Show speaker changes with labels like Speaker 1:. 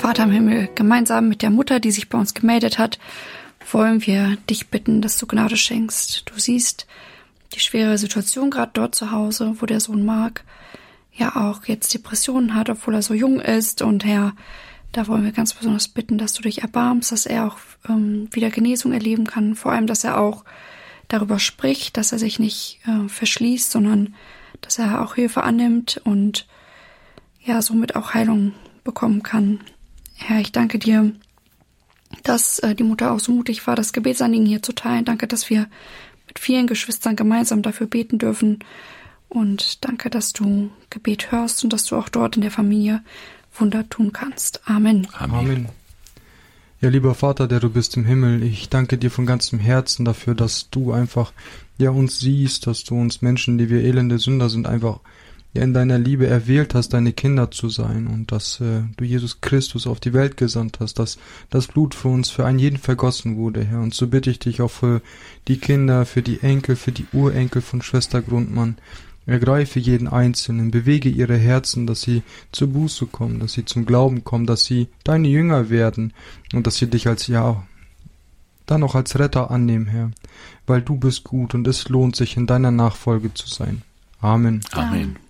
Speaker 1: Vater im Himmel, gemeinsam mit der Mutter, die sich bei uns gemeldet hat, wollen wir dich bitten, dass du Gnade schenkst. Du siehst die schwere Situation gerade dort zu Hause, wo der Sohn Marc ja auch jetzt Depressionen hat, obwohl er so jung ist. Und Herr, da wollen wir ganz besonders bitten, dass du dich erbarmst, dass er auch wieder Genesung erleben kann. Vor allem, dass er auch darüber spricht, dass er sich nicht verschließt, sondern dass er auch Hilfe annimmt und ja, somit auch Heilung bekommen kann. Herr, ich danke dir, dass die Mutter auch so mutig war, das Gebetsanliegen hier zu teilen. Danke, dass wir mit vielen Geschwistern gemeinsam dafür beten dürfen. Und danke, dass du Gebet hörst und dass du auch dort in der Familie Wunder tun kannst. Amen.
Speaker 2: Amen. Ja, lieber Vater, der du bist im Himmel, ich danke dir von ganzem Herzen dafür, dass du einfach uns siehst, dass du uns Menschen, die wir elende Sünder sind, einfach in deiner Liebe erwählt hast, deine Kinder zu sein und dass du Jesus Christus auf die Welt gesandt hast, dass das Blut für uns, für einen jeden vergossen wurde, Herr. Und so bitte ich dich auch für die Kinder, für die Enkel, für die Urenkel von Schwester Grundmann. Ergreife jeden Einzelnen, bewege ihre Herzen, dass sie zur Buße kommen, dass sie zum Glauben kommen, dass sie deine Jünger werden und dass sie dich dann auch als Retter annehmen, Herr, weil du bist gut und es lohnt sich, in deiner Nachfolge zu sein. Amen.
Speaker 3: Amen.